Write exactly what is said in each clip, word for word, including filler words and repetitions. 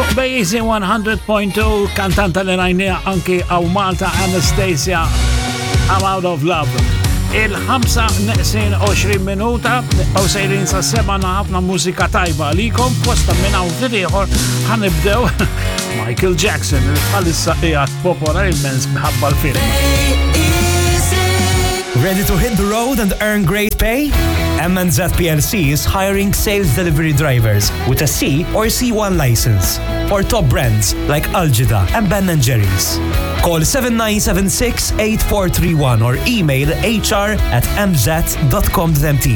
Fuq Bejzi one hundred point two kantanta li rajnija anki għaw Malta Anastasia I'm Out of Love. Il-ħamsa neqsin twenty minuta u sejrin sa seba ħafna mużika tajba għalikom posta minn hawn fil-ieħor ħanibdew Michael Jackson bħalissa qiegħed popolari immens minħabba l-film. Ready to hit the road and earn great pay? M and Z P L C is hiring sales delivery drivers with a C or C one license for top brands like Algida and Ben and Jerry's. Call seven nine seven six eight four three one or email h r at m z dot com dot m t.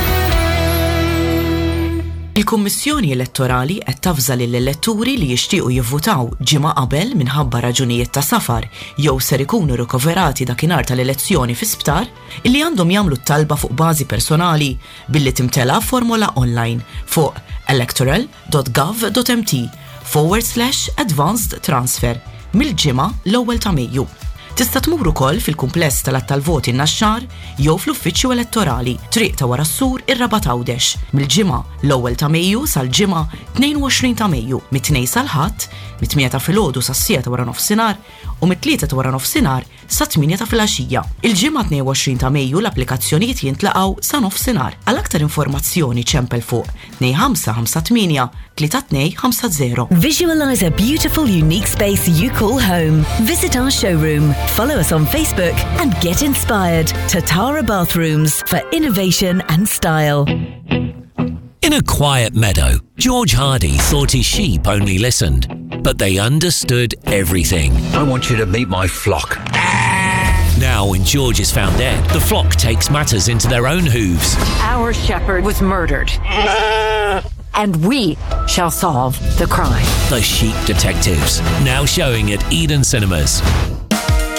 Il-Kummissjoni Elettorali qed tafża lill-elettori li jixtiequ jivvutaw ġimgħa qabel minħabba raġunijiet ta' safar jew ser ikunu rikoverati dakinhar tal-elezzjoni fi sptar illi għandhom jagħmlu t-talba fuq bażi personali billi timtela formola online fuq electoral dot gov dot m t forward slash advanced transfer mill-ġimgħa l-ewwel ta' Mejju. Tista' tmur ukoll fil-kumpless tal-att tal-voti n-naxxar jew fl-uffiċċju elettorali triq ta' wara s-sur ir-Raba' Tawdex mill-ġimgħa l-ewwel ta' Mejju sal-ġimgħa tnejn u għoxrin ta' Mejju mit-tnejn sal-ħadd mit-tmien ta' filgħodu sas-siegħa ta' wara nofsinhar u mit-tlieta ta' wara nofsinhar sa tmien ta' filgħaxija. Il-ġimgħa tnejn u għoxrin ta' Mejju l-applikazzjonijiet jintlaqgħu sa nofsinhar. Għal aktar informazzjoni ċempel fuq tnejn ħamsa ħamsa tminja tlieta tnejn ħamsa żero. Visualize a beautiful, unique space you call home. Visit our showroom. Follow us on Facebook and get inspired. Tatara Bathrooms for innovation and style. In a quiet meadow, George Hardy thought his sheep only listened, but they understood everything. I want you to meet my flock. Now, when George is found dead, the flock takes matters into their own hooves. Our shepherd was murdered. And we shall solve the crime. The Sheep Detectives, now showing at Eden Cinemas.